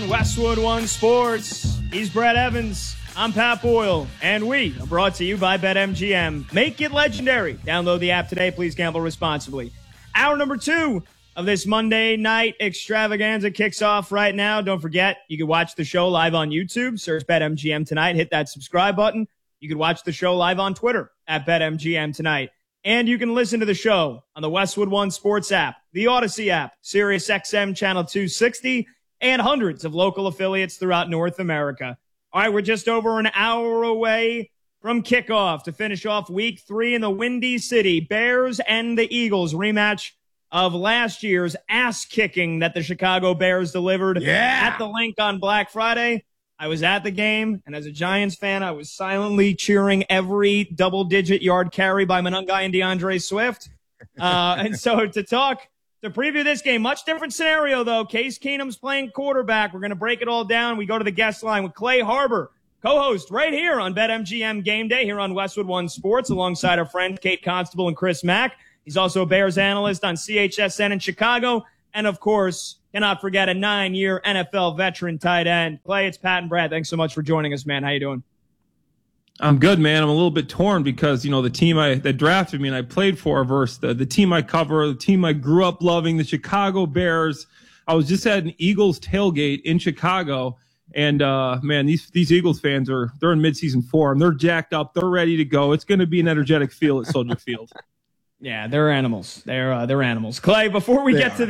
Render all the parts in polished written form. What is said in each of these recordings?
on Westwood One Sports. He's Brett Evans. I'm Pat Boyle, and we are brought to you by BetMGM. Make it legendary. Download the app today. Please gamble responsibly. Hour number 2 of this Monday night extravaganza kicks off right now. Don't forget, you can watch the show live on YouTube. Search BetMGM tonight. Hit that subscribe button. You can watch the show live on Twitter at BetMGM tonight. And you can listen to the show on the Westwood One Sports app, the Odyssey app, SiriusXM Channel 260, and hundreds of local affiliates throughout North America. All right, we're just over an hour away from kickoff to finish off week 3 in the Windy City. Bears and the Eagles rematch of last year's ass-kicking that the Chicago Bears delivered at the Link on Black Friday. I was at the game, and as a Giants fan, I was silently cheering every double-digit yard carry by Monangai and DeAndre Swift. And so to preview this game, much different scenario, though. Case Keenum's playing quarterback. We're going to break it all down. We go to the guest line with Clay Harbor, co-host right here on BetMGM Game Day here on Westwood One Sports, alongside our friend Kate Constable and Chris Mack. He's also a Bears analyst on CHSN in Chicago. And, of course, cannot forget a 9-year NFL veteran tight end. Clay, it's Pat and Brad. Thanks so much for joining us, man. How you doing? I'm good, man. I'm a little bit torn because, you know, the team that drafted me and I played for versus the team I cover, the team I grew up loving, the Chicago Bears. I was just at an Eagles tailgate in Chicago, and, man, these Eagles fans they're in midseason form. They're jacked up. They're ready to go. It's going to be an energetic feel at Soldier Field. Yeah, they're animals. They're animals. Clay, before we get to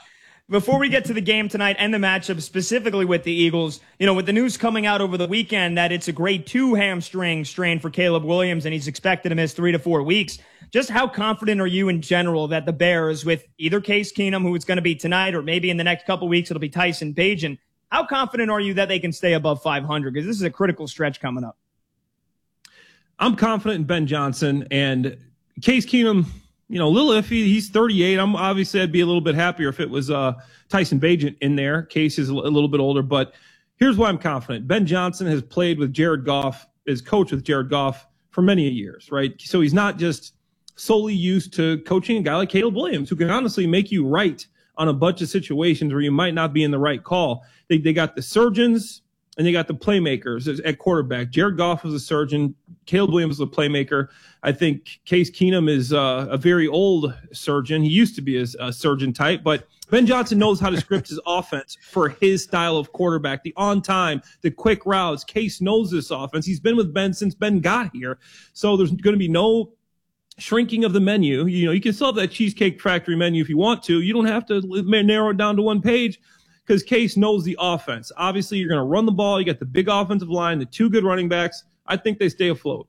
the game tonight and the matchup specifically with the Eagles, you know, with the news coming out over the weekend that it's a grade 2 hamstring strain for Caleb Williams and he's expected to miss 3 to 4 weeks, just how confident are you in general that the Bears, with either Case Keenum, who it's going to be tonight, or maybe in the next couple weeks it'll be Tyson Bagent, how confident are you that they can stay above 500? Because this is a critical stretch coming up. I'm confident in Ben Johnson, and Case Keenum, you know, a little iffy. He's 38. I'd be a little bit happier if it was Tyson Bagent in there. Case is a little bit older, but here's why I'm confident. Ben Johnson has played with Jared Goff, is coached with Jared Goff for many years, right? So he's not just solely used to coaching a guy like Caleb Williams, who can honestly make you right on a bunch of situations where you might not be in the right call. They got the surgeons and they got the playmakers at quarterback. Jared Goff was a surgeon. Caleb Williams was a playmaker. I think Case Keenum is a very old surgeon. He used to be a surgeon type, but Ben Johnson knows how to script his offense for his style of quarterback, the on time, the quick routes. Case knows this offense. He's been with Ben since Ben got here. So there's going to be no shrinking of the menu. You know, you can still have that Cheesecake Factory menu if you want to. You don't have to narrow it down to one page, because Case knows the offense. Obviously, you're going to run the ball. You got the big offensive line, the 2 good running backs. I think they stay afloat.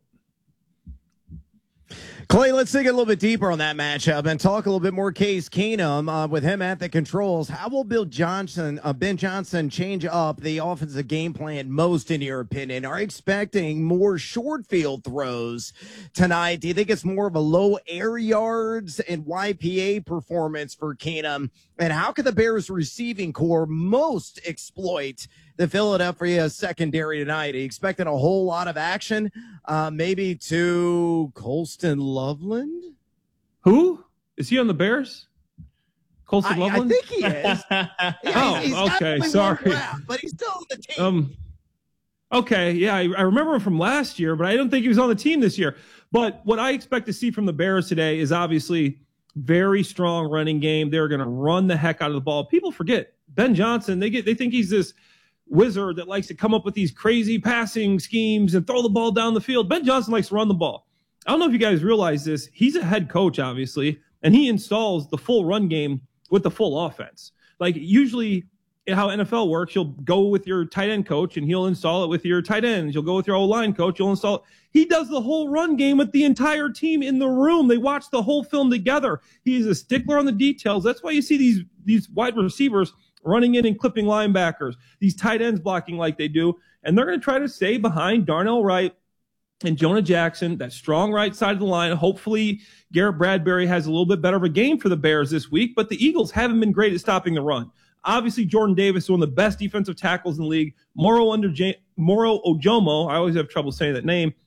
Clay, let's dig a little bit deeper on that matchup and talk a little bit more Case Keenum with him at the controls. How will Ben Johnson change up the offensive game plan most, in your opinion? Are you expecting more short field throws tonight? Do you think it's more of a low air yards and YPA performance for Keenum? And how can the Bears receiving core most exploit the Philadelphia secondary tonight? Are you expecting a whole lot of action? Maybe to Colston Loveland? Who? Is he on the Bears? Colston Loveland? I think he is. Yeah, he's okay. Sorry. But he's still on the team. Okay. Yeah, I remember him from last year, but I don't think he was on the team this year. But what I expect to see from the Bears today is obviously very strong running game. They're going to run the heck out of the ball. People forget Ben Johnson. They think he's this wizard that likes to come up with these crazy passing schemes and throw the ball down the field. Ben Johnson likes to run the ball. I don't know if you guys realize this. He's a head coach, obviously, and he installs the full run game with the full offense. Like, usually how NFL works, you'll go with your tight end coach and he'll install it with your tight ends. You'll go with your O-line coach. You'll install it. He does the whole run game with the entire team in the room. They watch the whole film together. He's a stickler on the details. That's why you see these wide receivers running in and clipping linebackers, these tight ends blocking like they do. And they're going to try to stay behind Darnell Wright and Jonah Jackson, that strong right side of the line. Hopefully Garrett Bradbury has a little bit better of a game for the Bears this week, but the Eagles haven't been great at stopping the run. Obviously, Jordan Davis is one of the best defensive tackles in the league. Moro Ojomo, I always have trouble saying that name,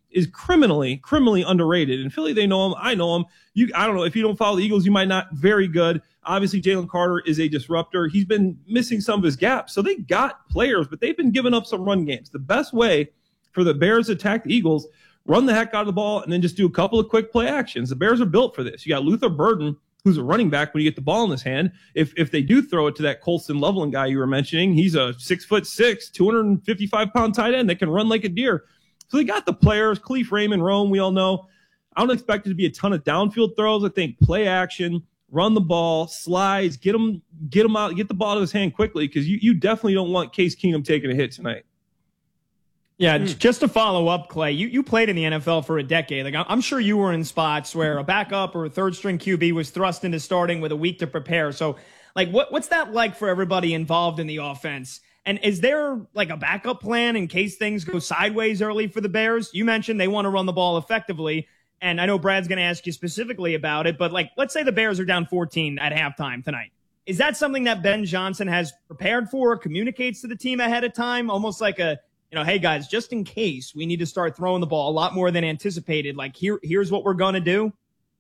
is criminally underrated. In Philly, they know him. I know him. I don't know. If you don't follow the Eagles, you might not. Very good. Obviously, Jalen Carter is a disruptor. He's been missing some of his gaps. So they got players, but they've been giving up some run games. The best way for the Bears to attack the Eagles, run the heck out of the ball, and then just do a couple of quick play actions. The Bears are built for this. You got Luther Burden, who's a running back when you get the ball in his hand. If they do throw it to that Colston Loveland guy you were mentioning, he's a 6'6", 255-pound tight end that can run like a deer. So they got the players, Khalif Raymond, Rome, we all know. I don't expect it to be a ton of downfield throws. I think play action, run the ball, slides, get him out, get the ball out of his hand quickly, because you definitely don't want Case Keenum taking a hit tonight. Yeah, just to follow up, Clay, you played in the NFL for a decade. Like, I'm sure you were in spots where a backup or a third-string QB was thrust into starting with a week to prepare. So, like, what's that like for everybody involved in the offense? And is there, like, a backup plan in case things go sideways early for the Bears? You mentioned they want to run the ball effectively, and I know Brad's going to ask you specifically about it, but, like, let's say the Bears are down 14 at halftime tonight. Is that something that Ben Johnson has prepared for, communicates to the team ahead of time, almost like a, hey, guys, just in case we need to start throwing the ball a lot more than anticipated, like, here's what we're going to do?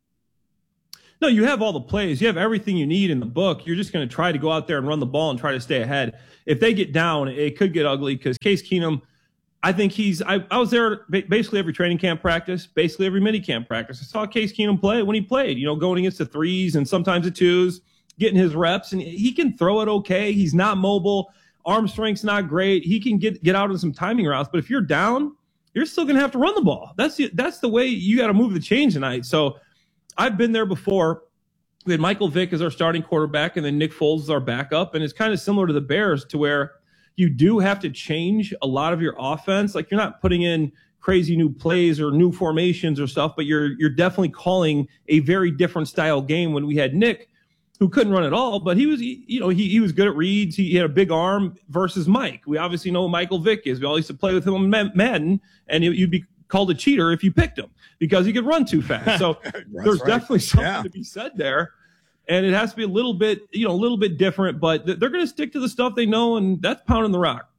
No, you have all the plays. You have everything you need in the book. You're just going to try to go out there and run the ball and try to stay ahead. If they get down, it could get ugly, because Case Keenum, I think I was there basically every training camp practice, basically every mini camp practice. I saw Case Keenum play when he played, going against the threes and sometimes the twos, getting his reps, and he can throw it okay. He's not mobile. Arm strength's not great. He can get out on some timing routes, but if you're down, you're still going to have to run the ball. That's the way you got to move the chains tonight. So I've been there before. We had Michael Vick as our starting quarterback, and then Nick Foles as our backup. And it's kind of similar to the Bears, to where you do have to change a lot of your offense. Like, you're not putting in crazy new plays or new formations or stuff, but you're definitely calling a very different style game. When we had Nick, who couldn't run at all, but he was good at reads. He had a big arm, versus Mike. We obviously know who Michael Vick is. We all used to play with him on Madden, and you'd be called a cheater if you picked him, because he could run too fast. So there's definitely something to be said there. And it has to be a little bit different, but they're going to stick to the stuff they know, and that's pounding the rock.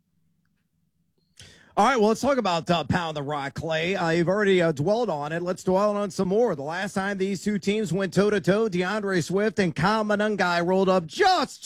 All right, well, let's talk about Pound the Rock, Clay. You've already dwelled on it. Let's dwell on some more. The last time these two teams went toe-to-toe, DeAndre Swift and Kyle Monangai rolled up just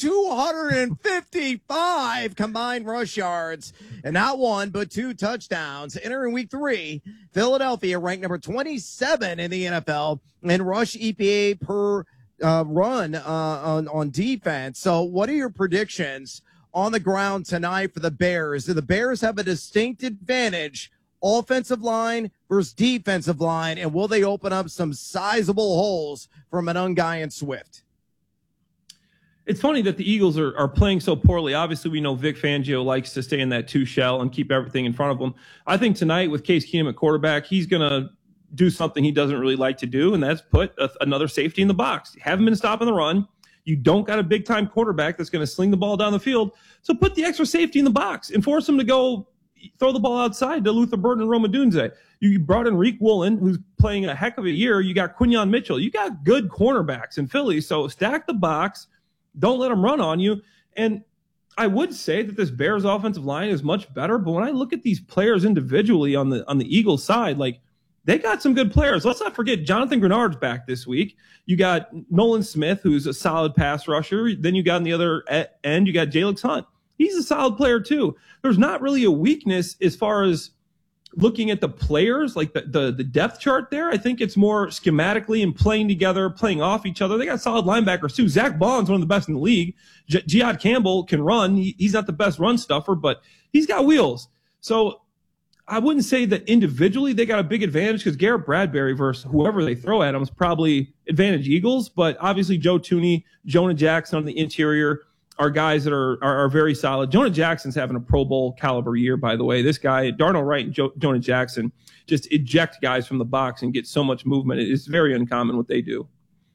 255 combined rush yards, and not one, but 2 touchdowns. Entering week 3, Philadelphia ranked number 27 in the NFL in rush EPA per run on defense. So what are your predictions on the ground tonight for the Bears? Do the Bears have a distinct advantage, offensive line versus defensive line, and will they open up some sizable holes for Monangai and Swift? It's funny that the Eagles are playing so poorly. Obviously, we know Vic Fangio likes to stay in that 2 shell and keep everything in front of him. I think tonight with Case Keenum at quarterback, he's going to do something he doesn't really like to do, and that's put another safety in the box. Haven't been stopping the run. You don't got a big-time quarterback that's going to sling the ball down the field, so put the extra safety in the box and force him to go throw the ball outside to Luther Burden and Rome Odunze. You brought in Reek Woolen, who's playing a heck of a year. You got Quinyon Mitchell. You got good cornerbacks in Philly, so stack the box. Don't let them run on you. And I would say that this Bears offensive line is much better, but when I look at these players individually on the Eagles side, like, they got some good players. Let's not forget Jonathan Grenard's back this week. You got Nolan Smith, who's a solid pass rusher. Then you got on the other end, you got Jalix Hunt. He's a solid player too. There's not really a weakness as far as looking at the players, like the depth chart there. I think it's more schematically and playing together, playing off each other. They got solid linebackers too. Zach Bond's one of the best in the league. Jihad Campbell can run. He's not the best run stuffer, but he's got wheels. So I wouldn't say that individually they got a big advantage, because Garrett Bradbury versus whoever they throw at him is probably advantage Eagles. But obviously Joe Thuney, Jonah Jackson on the interior are guys that are very solid. Jonah Jackson's having a Pro Bowl caliber year, by the way. This guy, Darnell Wright and Jonah Jackson, just eject guys from the box and get so much movement. It's very uncommon what they do.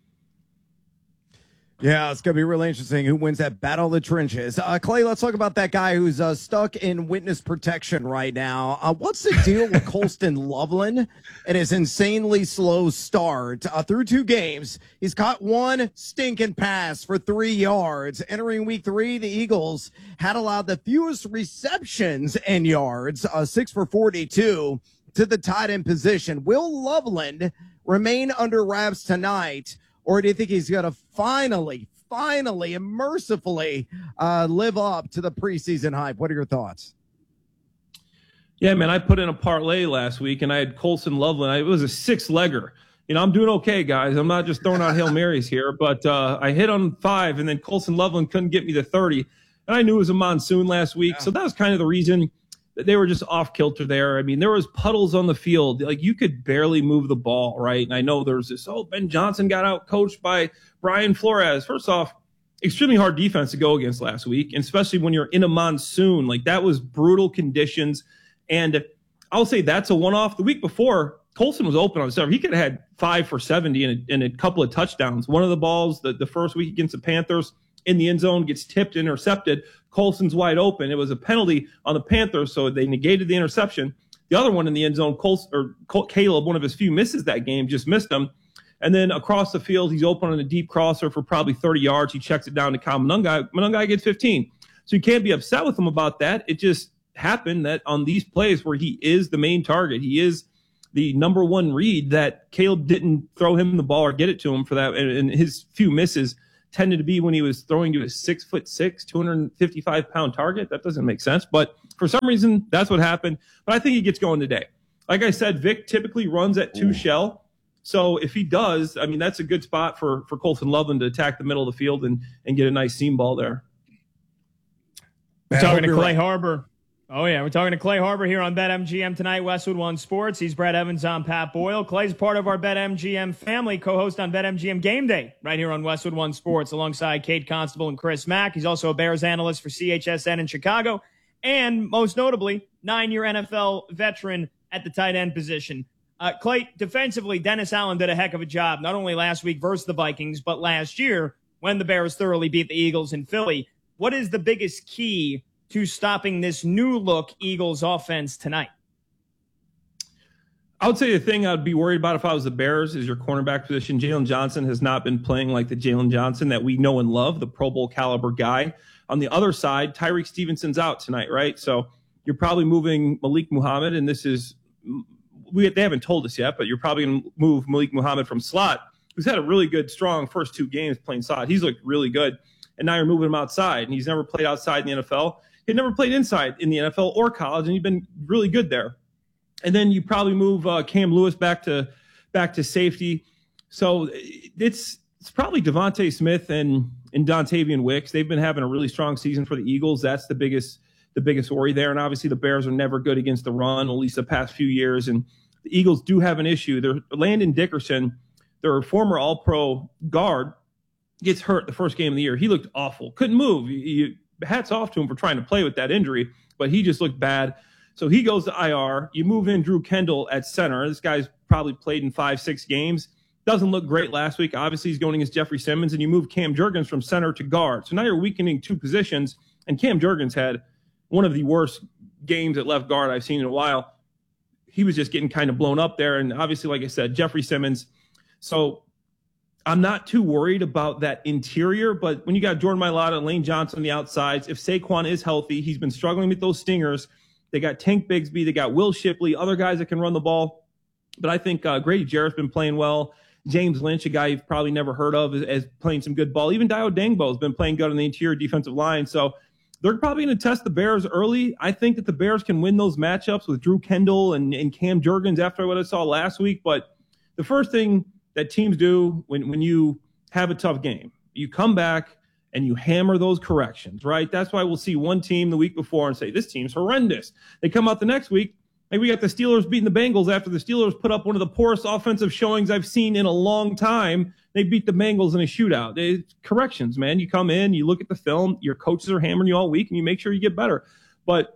Yeah, it's going to be really interesting who wins that battle of the trenches. Clay, let's talk about that guy who's stuck in witness protection right now. What's the deal with Colston Loveland and his insanely slow start? Through 2 games, he's caught 1 stinking pass for 3 yards. Entering week 3, the Eagles had allowed the fewest receptions and yards, 6 for 42. to the tight end position. Will Loveland remain under wraps tonight, or do you think he's going to finally and mercifully live up to the preseason hype? What are your thoughts? Yeah, man, I put in a parlay last week, and I had Colson Loveland. It was a 6-legger. I'm doing okay, guys. I'm not just throwing out Hail Marys here, but I hit on 5, and then Colson Loveland couldn't get me to 30. And I knew it was a monsoon last week, so that was kind of the reason that they were just off kilter there. I mean, there was puddles on the field. Like, you could barely move the ball, right? And I know there was this, Ben Johnson got out coached by Brian Flores. First off, extremely hard defense to go against last week, and especially when you're in a monsoon. Like, that was brutal conditions. And I'll say that's a one-off. The week before, Colson was open on serve. He could have had 5 for 70 and a couple of touchdowns. One of the balls, the first week against the Panthers, in the end zone, gets tipped, intercepted. Colson's wide open. It was a penalty on the Panthers, so they negated the interception. The other one in the end zone, Caleb, one of his few misses that game, just missed him. And then across the field, he's open on a deep crosser for probably 30 yards. He checks it down to Kyle Monungai. Monungai gets 15. So you can't be upset with him about that. It just happened that on these plays where he is the main target, he is the number one read, that Caleb didn't throw him the ball or get it to him for that. And his few misses tended to be when he was throwing to a 6'6", 255-pound target. That doesn't make sense. But for some reason, that's what happened. But I think he gets going today. Like I said, Vic typically runs at 2 shell. So if he does, I mean, that's a good spot for Colson Loveland to attack the middle of the field and get a nice seam ball there. We're talking to Clay Harbor. Oh, yeah. We're talking to Clay Harbor here on BetMGM tonight, Westwood One Sports. He's Brad Evans. I'm Pat Boyle. Clay's part of our BetMGM family, co-host on BetMGM Game Day right here on Westwood One Sports alongside Kate Constable and Chris Mack. He's also a Bears analyst for CHSN in Chicago and, most notably, 9-year NFL veteran at the tight end position. Clay, defensively, Dennis Allen did a heck of a job, not only last week versus the Vikings, but last year when the Bears thoroughly beat the Eagles in Philly. What is the biggest key to stopping this new look Eagles offense tonight? I would say the thing I'd be worried about if I was the Bears is your cornerback position. Jalen Johnson has not been playing like the Jalen Johnson that we know and love, the Pro Bowl caliber guy. On the other side, Tyreek Stevenson's out tonight, right? So you're probably moving Malik Muhammad, and this is they haven't told us yet, but you're probably going to move Malik Muhammad from slot, who's had a really good, strong first 2 games playing slot. He's looked really good, and now you're moving him outside, and he's never played outside in the NFL. He'd never played inside in the NFL or college, and he's been really good there. And then you probably move Cam Lewis back to safety. So it's probably Devontae Smith and Dontavian Wicks. They've been having a really strong season for the Eagles. That's the biggest worry there. And obviously the Bears are never good against the run, at least the past few years. And the Eagles do have an issue. Landon Dickerson, their former All-Pro guard, gets hurt the first game of the year. He looked awful. Couldn't move. Hats off to him for trying to play with that injury, but he just looked bad. So he goes to IR. You move in Drew Kendall at center. This guy's probably played in 5-6 games. Doesn't look great last week. Obviously, he's going against Jeffrey Simmons, and you move Cam Jurgens from center to guard. So now you're weakening 2 positions, and Cam Jurgens had one of the worst games at left guard I've seen in a while. He was just getting kind of blown up there, and obviously, like I said, Jeffrey Simmons. So I'm not too worried about that interior, but when you got Jordan Mailata and Lane Johnson on the outsides, if Saquon is healthy, he's been struggling with those stingers. They got Tank Bigsby, they got Will Shipley, other guys that can run the ball. But I think Grady Jarrett's been playing well. James Lynch, a guy you've probably never heard of, is playing some good ball. Even Dio Dangbo has been playing good on the interior defensive line. So they're probably going to test the Bears early. I think that the Bears can win those matchups with Drew Kendall and Cam Jurgens after what I saw last week. But the first thing that teams do when you have a tough game, you come back and you hammer those corrections, right? That's why we'll see one team the week before and say, this team's horrendous. They come out the next week, like we got the Steelers beating the Bengals after the Steelers put up one of the poorest offensive showings I've seen in a long time. They beat the Bengals in a shootout. Corrections, man. You come in, you look at the film, your coaches are hammering you all week, and you make sure you get better. But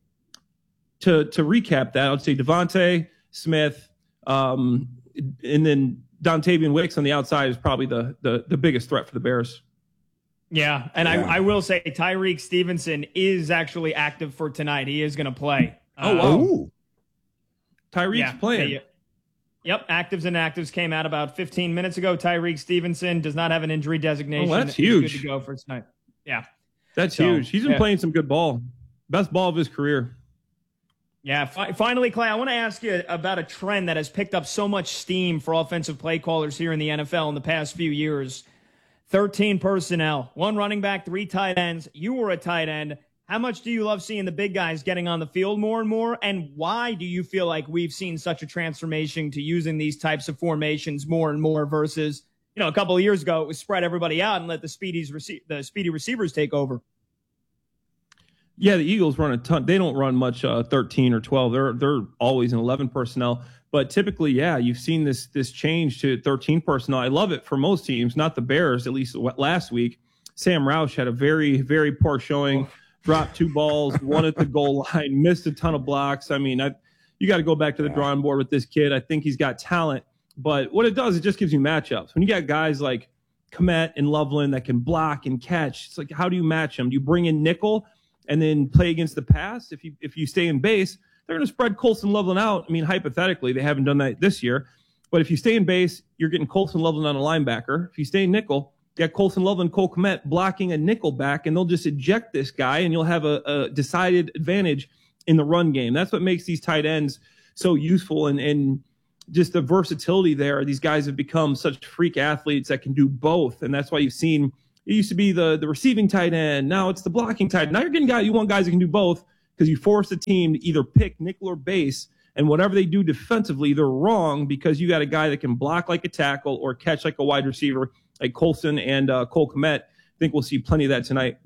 to recap that, I would say Devontae Smith, and then Dontavian Wicks on the outside is probably the biggest threat for the Bears. Yeah, and yeah. I will say Tyreek Stevenson is actually active for tonight. He is going to play. Oh, wow. Tyreek's playing. Yep, actives and inactives came out about 15 minutes ago. Tyreek Stevenson does not have an injury designation. Oh, that's huge. He's good to go for tonight. Yeah. That's huge. He's been playing some good ball. Best ball of his career. Yeah, finally, Clay, I want to ask you about a trend that has picked up so much steam for offensive play callers here in the NFL in the past few years. 13 personnel, 1 running back, 3 tight ends. You were a tight end. How much do you love seeing the big guys getting on the field more and more? And why do you feel like we've seen such a transformation to using these types of formations more and more versus, a couple of years ago, it was spread everybody out and let the speedy receivers take over? Yeah, the Eagles run a ton. They don't run much 13 or 12. They're always in 11 personnel. But typically, yeah, you've seen this change to 13 personnel. I love it for most teams, not the Bears, at least last week. Sam Roush had a very, very poor showing, dropped 2 balls, 1 at the goal line, missed a ton of blocks. I mean, you got to go back to the drawing board with this kid. I think he's got talent. But what it does, it just gives you matchups. When you got guys like Kmet and Loveland that can block and catch, it's like, how do you match them? Do you bring in nickel and then play against the pass? If you stay in base, they're going to spread Colson Loveland out. I mean, hypothetically, they haven't done that this year. But if you stay in base, you're getting Colson Loveland on a linebacker. If you stay in nickel, you got Colson Loveland, Cole Kmet blocking a nickel back, and they'll just eject this guy, and you'll have a decided advantage in the run game. That's what makes these tight ends so useful, and just the versatility there. These guys have become such freak athletes that can do both, and that's why you've seen it used to be the receiving tight end. Now it's the blocking tight end. Now you're getting guys, you want guys that can do both because you force the team to either pick nickel or base, and whatever they do defensively, they're wrong because you got a guy that can block like a tackle or catch like a wide receiver like Colson and Cole Kmet. I think we'll see plenty of that tonight.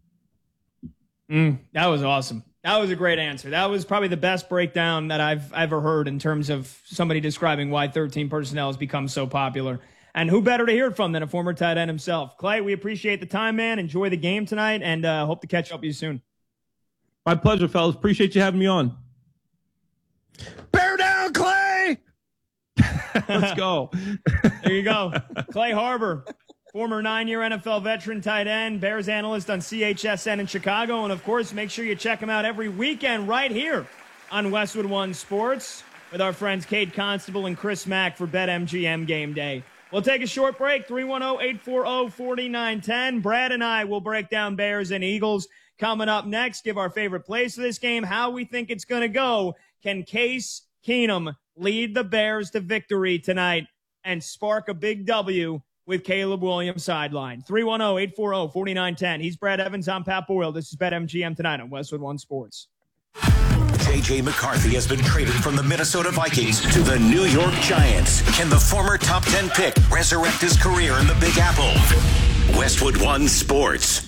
That was awesome. That was a great answer. That was probably the best breakdown that I've ever heard in terms of somebody describing why 13 personnel has become so popular. And who better to hear it from than a former tight end himself? Clay, we appreciate the time, man. Enjoy the game tonight, and hope to catch up with you soon. My pleasure, fellas. Appreciate you having me on. Bear down, Clay! Let's go. There you go. Clay Harbor, former 9-year NFL veteran tight end, Bears analyst on CHSN in Chicago. And, of course, make sure you check him out every weekend right here on Westwood One Sports with our friends Kate Constable and Chris Mack for BetMGM Game Day. We'll take a short break, 310-840-4910. Brad and I will break down Bears and Eagles. Coming up next, give our favorite plays for this game, how we think it's going to go. Can Case Keenum lead the Bears to victory tonight and spark a big W with Caleb Williams sideline? 310-840-4910. He's Brad Evans. I'm Pat Boyle. This is BetMGM tonight on Westwood One Sports. J.J. McCarthy has been traded from the Minnesota Vikings to the New York Giants. Can the former top 10 pick resurrect his career in the Big Apple? Westwood One Sports.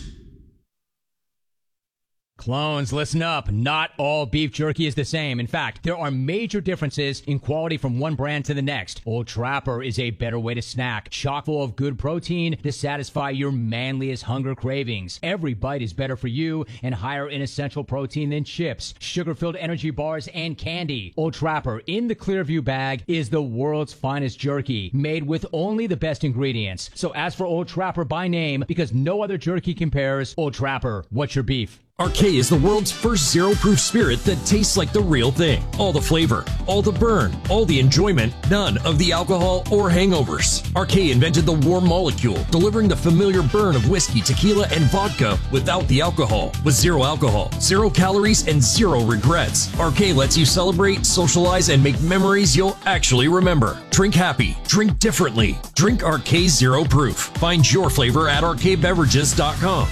Clones, listen up. Not all beef jerky is the same. In fact, there are major differences in quality from one brand to the next. Old Trapper is a better way to snack, chock full of good protein to satisfy your manliest hunger cravings. Every bite is better for you and higher in essential protein than chips, sugar-filled energy bars, and candy. Old Trapper in the Clearview bag is the world's finest jerky, made with only the best ingredients. So ask for Old Trapper by name because no other jerky compares. Old Trapper, what's your beef? RK is the world's first zero-proof spirit that tastes like the real thing. All the flavor, all the burn, all the enjoyment, none of the alcohol or hangovers. RK invented the warm molecule, delivering the familiar burn of whiskey, tequila, and vodka without the alcohol. With zero alcohol, 0 calories, and 0 regrets. RK lets you celebrate, socialize, and make memories you'll actually remember. Drink happy. Drink differently. Drink RK Zero Proof. Find your flavor at rkbeverages.com.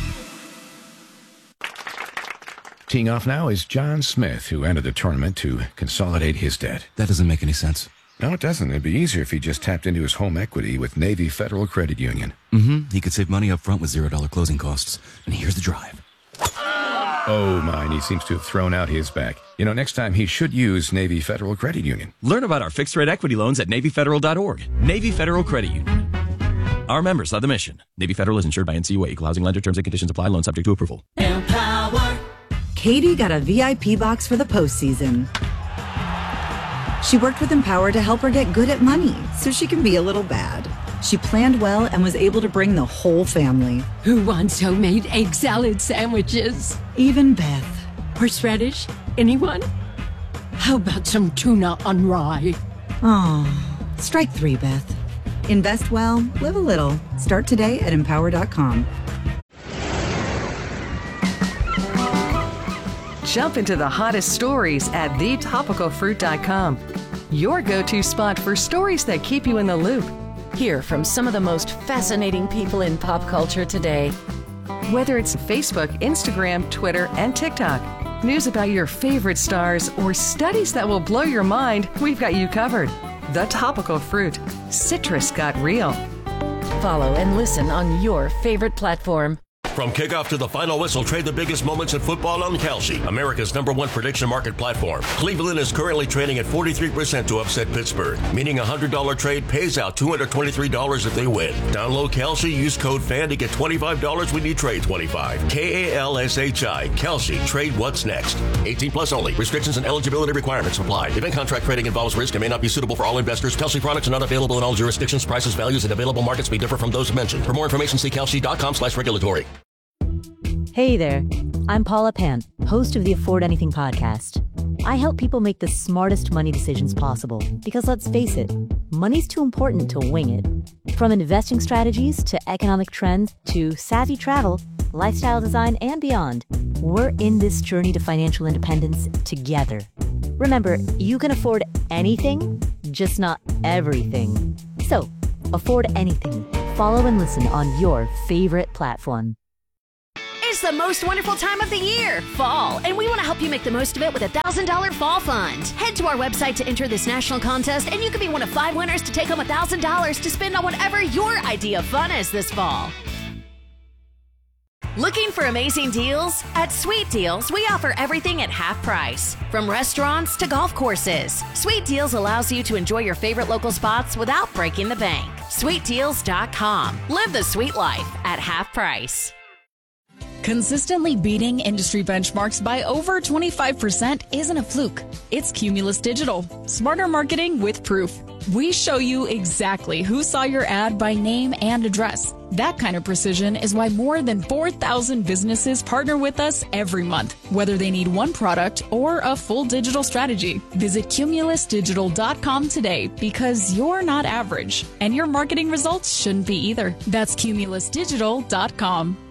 Teeing off now is John Smith, who entered the tournament to consolidate his debt. That doesn't make any sense. No, it doesn't. It'd be easier if he just tapped into his home equity with Navy Federal Credit Union. He could save money up front with $0 closing costs. And here's the drive. Oh, mine. He seems to have thrown out his back. You know, next time he should use Navy Federal Credit Union. Learn about our fixed-rate equity loans at NavyFederal.org. Navy Federal Credit Union. Our members are the mission. Navy Federal is insured by NCUA. Equal housing lender. Terms and conditions apply. Loan subject to approval. Empower. Katie got a VIP box for the postseason. She worked with Empower to help her get good at money so she can be a little bad. She planned well and was able to bring the whole family. Who wants homemade egg salad sandwiches? Even Beth. Horseradish? Anyone? How about some tuna on rye? Oh, strike 3, Beth. Invest well, live a little. Start today at Empower.com. Jump into the hottest stories at thetopicalfruit.com. Your go-to spot for stories that keep you in the loop. Hear from some of the most fascinating people in pop culture today. Whether it's Facebook, Instagram, Twitter, and TikTok, news about your favorite stars, or studies that will blow your mind, we've got you covered. The Topical Fruit. Citrus got real. Follow and listen on your favorite platform. From kickoff to the final whistle, trade the biggest moments in football on Kalshi, America's #1 prediction market platform. Cleveland is currently trading at 43% to upset Pittsburgh, meaning a $100 trade pays out $223 if they win. Download Kalshi, use code FAN to get $25 when you trade 25. KALSHI, Kalshi, trade what's next. 18 plus only. Restrictions and eligibility requirements apply. Event contract trading involves risk and may not be suitable for all investors. Kalshi products are not available in all jurisdictions. Prices, values, and available markets may differ from those mentioned. For more information, see kalshi.com/regulatory. Hey there, I'm Paula Pant, host of the Afford Anything podcast. I help people make the smartest money decisions possible because let's face it, money's too important to wing it. From investing strategies to economic trends to savvy travel, lifestyle design, and beyond, we're in this journey to financial independence together. Remember, you can afford anything, just not everything. So, afford anything. Follow and listen on your favorite platform. It's the most wonderful time of the year, fall, and we want to help you make the most of it with a $1,000 fall fund. Head to our website to enter this national contest, and you could be one of 5 winners to take home $1,000 to spend on whatever your idea of fun is this fall. Looking for amazing deals? At Sweet Deals, we offer everything at half price. From restaurants to golf courses, Sweet Deals allows you to enjoy your favorite local spots without breaking the bank. SweetDeals.com. Live the sweet life at half price. Consistently beating industry benchmarks by over 25% isn't a fluke. It's Cumulus Digital. Smarter marketing with proof. We show you exactly who saw your ad by name and address. That kind of precision is why more than 4,000 businesses partner with us every month, whether they need one product or a full digital strategy. Visit cumulusdigital.com today because you're not average, and your marketing results shouldn't be either. That's cumulusdigital.com.